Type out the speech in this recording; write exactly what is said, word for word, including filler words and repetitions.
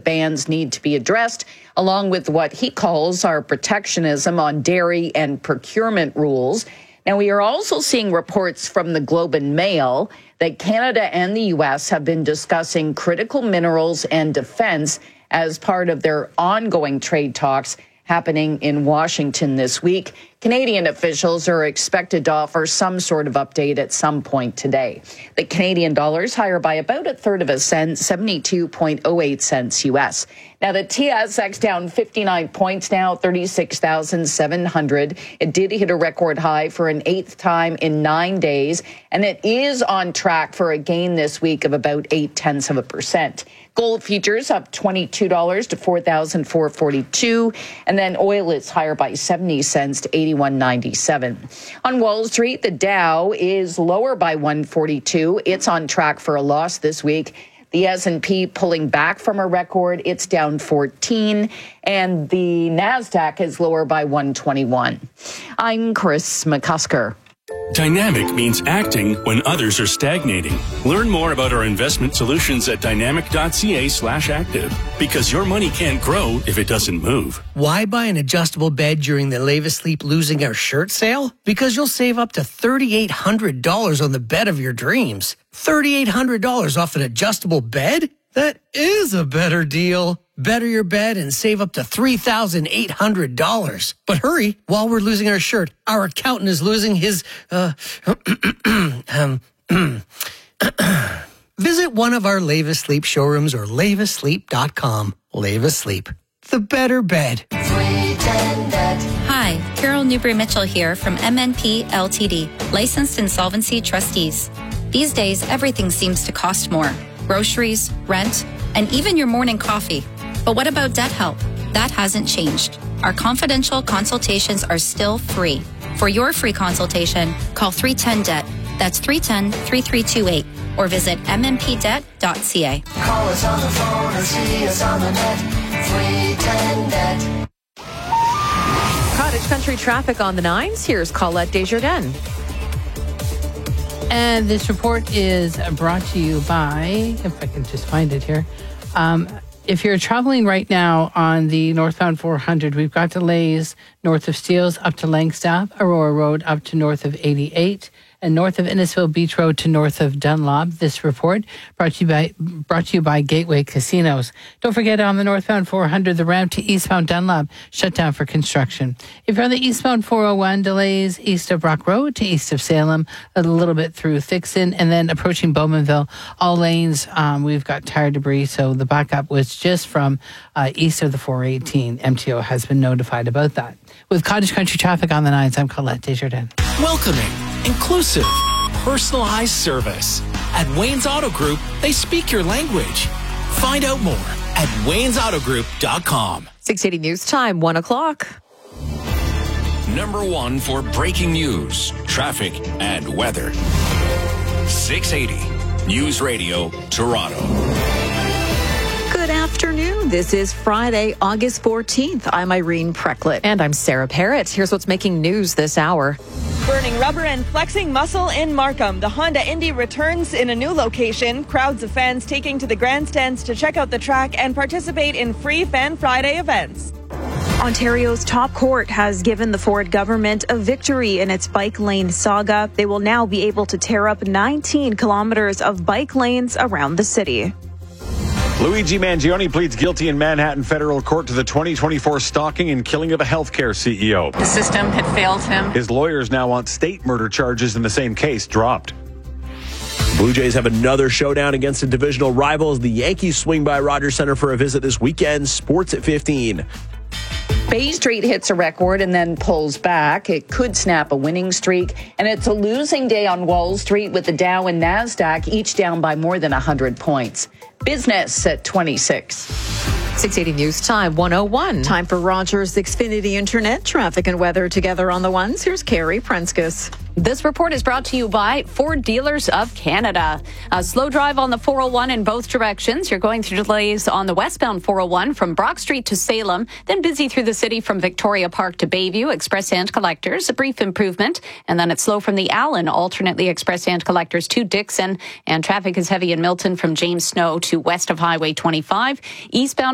bans need to be addressed, along with what he calls our protectionism on dairy and procurement rules. Now, we are also seeing reports from the Globe and Mail that Canada and the U S have been discussing critical minerals and defense as part of their ongoing trade talks happening in Washington this week. Canadian officials are expected to offer some sort of update at some point today. The Canadian dollar is higher by about a third of a cent, seventy-two point oh eight cents U S. Now, the T S X down fifty-nine points now, thirty-six thousand seven hundred. It did hit a record high for an eighth time in nine days, and it is on track for a gain this week of about eight tenths of a percent. Gold futures up twenty-two dollars to four thousand four hundred forty-two dollars, and then oil is higher by seventy cents to eighty-one ninety-seven. On Wall Street, the Dow is lower by one forty-two. It's on track for a loss this week. The S and P pulling back from a record. It's down fourteen, and the NASDAQ is lower by one twenty-one. I'm Chris McCusker. Dynamic means acting when others are stagnating. Learn more about our investment solutions at dynamic.ca slash active. Because your money can't grow if it doesn't move. Why buy an adjustable bed during the Leva Sleep Losing Our Shirt sale? Because you'll save up to three thousand eight hundred dollars on the bed of your dreams. three thousand eight hundred dollars off an adjustable bed? That is a better deal. Better your bed and save up to three thousand eight hundred dollars. But hurry, while we're losing our shirt, our accountant is losing his, uh, um, visit one of our Leva Sleep showrooms or leva sleep dot com. Leva Sleep, the better bed. Hi, Carol Newbury-Mitchell here from M N P L T D, licensed insolvency trustees. These days, everything seems to cost more. Groceries, rent, and even your morning coffee. But what about debt help? That hasn't changed. Our confidential consultations are still free. For your free consultation, call three one zero D E B T. That's three one zero, three three two eight. Or visit m n p debt dot c a. Call us on the phone or see us on the net. three one zero D E B T. Cottage Country traffic on the nines. Here's Colette Desjardins. And this report is brought to you by, if I can just find it here. Um, if you're traveling right now on the northbound four hundred, we've got delays north of Steeles up to Langstaff, Aurora Road up to north of eighty-eight, and north of Innisfil Beach Road to north of Dunlop. This report brought to you by brought to you by Gateway Casinos. Don't forget, on the northbound four hundred, the ramp to eastbound Dunlop shut down for construction. If you're on the eastbound four oh one, delays east of Brock Road to east of Salem, a little bit through Thixon, and then approaching Bowmanville, all lanes, um, we've got tire debris, so the backup was just from uh, east of the four eighteen. M T O has been notified about that. With Cottage Country traffic on the nines, I'm Colette Desjardins. Welcoming, inclusive, personalized service. At Wayne's Auto Group, they speak your language. Find out more at waynes auto group dot com. six eighty News Time, one o'clock. Number one for breaking news, traffic, and weather. six eighty News Radio, Toronto. Good afternoon. This is Friday, August fourteenth. I'm Irene Precklett. And I'm Sarah Parrott. Here's what's making news this hour. Burning rubber and flexing muscle in Markham. The Honda Indy returns in a new location. Crowds of fans taking to the grandstands to check out the track and participate in free Fan Friday events. Ontario's top court has given the Ford government a victory in its bike lane saga. They will now be able to tear up nineteen kilometers of bike lanes around the city. Luigi Mangione pleads guilty in Manhattan federal court to the twenty twenty-four stalking and killing of a healthcare C E O. The system had failed him. His lawyers now want state murder charges in the same case dropped. Blue Jays have another showdown against a divisional rival as the Yankees swing by Rogers Center for a visit this weekend. Sports at fifteen. Bay Street hits a record and then pulls back. It could snap a winning streak. And it's a losing day on Wall Street with the Dow and NASDAQ each down by more than one hundred points. Business at twenty-six. six eighty News Time, one oh one. Time for Rogers Xfinity Internet. Traffic and weather together on the ones. Here's Carrie Prenskus. This report is brought to you by Ford Dealers of Canada. A slow drive on the four oh one in both directions. You're going through delays on the westbound four oh one from Brock Street to Salem, then busy through the city from Victoria Park to Bayview. Express and collectors, a brief improvement, and then it's slow from the Allen, alternately express and collectors to Dixon, and traffic is heavy in Milton from James Snow to west of Highway twenty-five. Eastbound